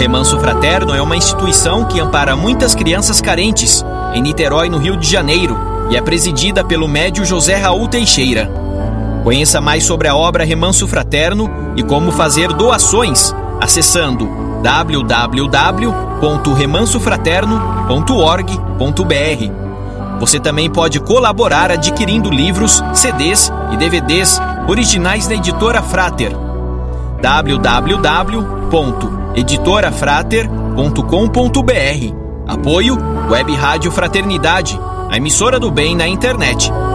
Remanso Fraterno é uma instituição que ampara muitas crianças carentes em Niterói, no Rio de Janeiro, e é presidida pelo médio José Raul Teixeira. Conheça mais sobre a obra Remanso Fraterno e como fazer doações acessando www.remansofraterno.org.br. Você também pode colaborar adquirindo livros, CDs e DVDs originais da Editora Frater. www.editorafrater.com.br. Apoio Web Rádio Fraternidade, a emissora do bem na internet.